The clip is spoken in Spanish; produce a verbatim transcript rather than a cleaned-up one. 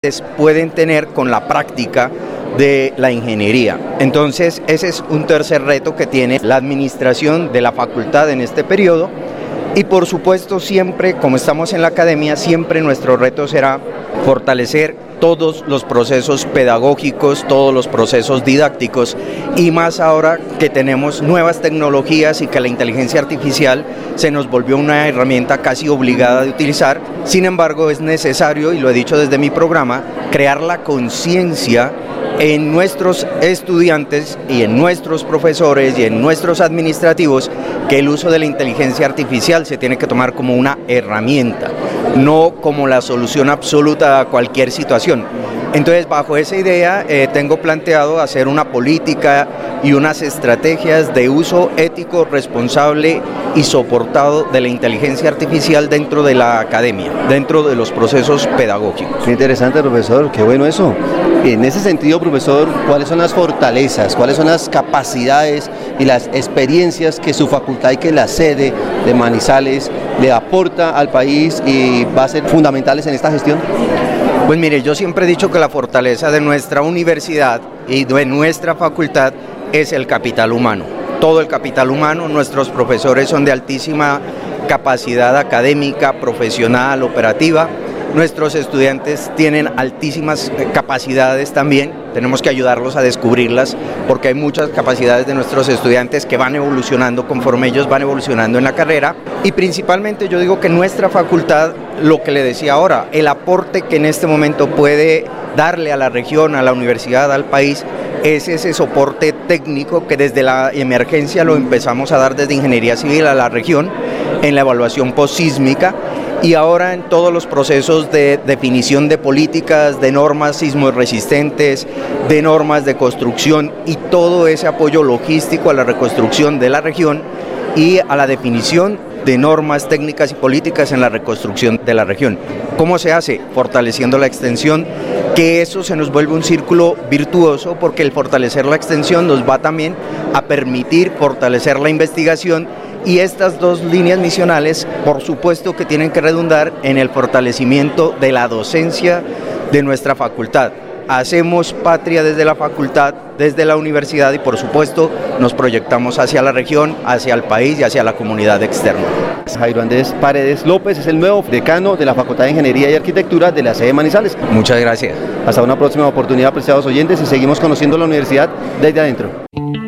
pueden tener con la práctica de la ingeniería. Entonces, ese es un tercer reto que tiene la administración de la facultad en este periodo. Y por supuesto, siempre, como estamos en la academia, siempre nuestro reto será fortalecer todos los procesos pedagógicos, todos los procesos didácticos, y más ahora que tenemos nuevas tecnologías y que la inteligencia artificial se nos volvió una herramienta casi obligada de utilizar. Sin embargo, es necesario, y lo he dicho desde mi programa, crear la conciencia en nuestros estudiantes y en nuestros profesores y en nuestros administrativos que el uso de la inteligencia artificial se tiene que tomar como una herramienta, no como la solución absoluta a cualquier situación. Entonces, bajo esa idea, eh, tengo planteado hacer una política y unas estrategias de uso ético, responsable y soportado de la inteligencia artificial dentro de la academia, dentro de los procesos pedagógicos. Qué interesante, profesor, qué bueno eso. En ese sentido, profesor, ¿cuáles son las fortalezas, cuáles son las capacidades y las experiencias que su facultad y que la sede de Manizales le aporta al país y va a ser fundamentales en esta gestión? Pues mire, yo siempre he dicho que la fortaleza de nuestra universidad y de nuestra facultad es el capital humano. Todo el capital humano, nuestros profesores son de altísima capacidad académica, profesional, operativa. Nuestros estudiantes tienen altísimas capacidades también, tenemos que ayudarlos a descubrirlas porque hay muchas capacidades de nuestros estudiantes que van evolucionando conforme ellos van evolucionando en la carrera, y principalmente yo digo que nuestra facultad, lo que le decía ahora, el aporte que en este momento puede darle a la región, a la universidad, al país, es ese soporte técnico que desde la emergencia lo empezamos a dar desde Ingeniería Civil a la región en la evaluación postsísmica. Y ahora en todos los procesos de definición de políticas, de normas sismorresistentes, de normas de construcción y todo ese apoyo logístico a la reconstrucción de la región y a la definición de normas técnicas y políticas en la reconstrucción de la región. ¿Cómo se hace? Fortaleciendo la extensión, que eso se nos vuelve un círculo virtuoso porque el fortalecer la extensión nos va también a permitir fortalecer la investigación. Y estas dos líneas misionales, por supuesto que tienen que redundar en el fortalecimiento de la docencia de nuestra facultad. Hacemos patria desde la facultad, desde la universidad y por supuesto nos proyectamos hacia la región, hacia el país y hacia la comunidad externa. Jairo Andrés Paredes López es el nuevo decano de la Facultad de Ingeniería y Arquitectura de la sede de Manizales. Muchas gracias. Hasta una próxima oportunidad, apreciados oyentes, y seguimos conociendo la universidad desde adentro.